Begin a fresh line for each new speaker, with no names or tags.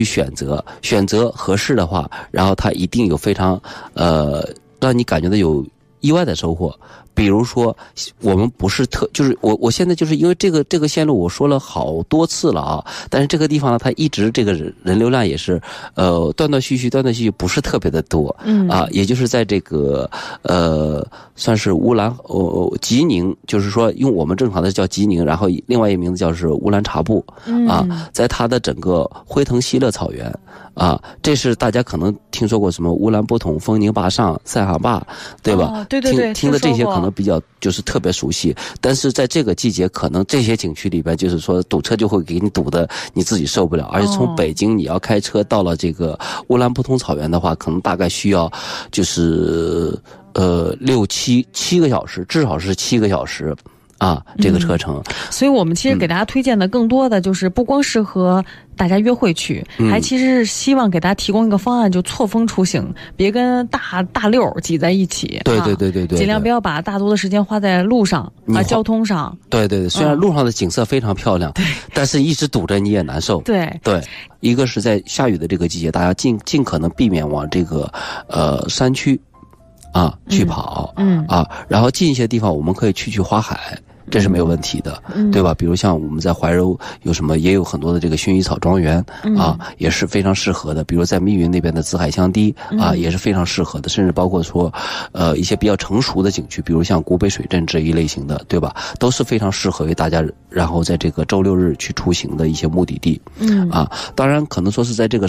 选择合适的话，然后它一定有非常让你感觉到有意外的收获。比如说我们不是就是我现在就是因为这个线路我说了好多次了啊，但是这个地方呢，它一直这个人流量也是断断续续不是特别的多，也就是在这个算是乌兰吉宁，就是说用我们正常的叫吉宁，然后另外一个名字叫是乌兰察布在它的整个辉腾西勒草原这是大家可能听说过什么乌兰布统、风宁坝上、塞罕坝，对吧？
对对对，
听的这些可能比较就是特别熟悉，但是在这个季节，可能这些景区里边就是说堵车就会给你堵的你自己受不了，而且从北京你要开车到了这个乌兰布统草原的话，可能大概需要就是7个小时，至少是7个小时。这个车程，
所以我们其实给大家推荐的更多的就是不光适合大家约会去，还其实是希望给大家提供一个方案，就错峰出行，别跟大溜挤在一起。
对，
尽量不要把大多的时间花在路上交通上。对，
虽然路上的景色非常漂亮，但是一直堵着你也难受。对，一个是在下雨的这个季节，大家尽可能避免往这个山区去跑然后近一些地方我们可以去花海。这是没有问题的，对吧？比如像我们在怀柔也有很多的这个薰衣草庄园也是非常适合的。比如在密云那边的紫海香堤也是非常适合的，甚至包括说一些比较成熟的景区，比如像古北水镇这一类型的，对吧？都是非常适合于大家然后在这个周六日去出行的一些目的地当然可能说是在这个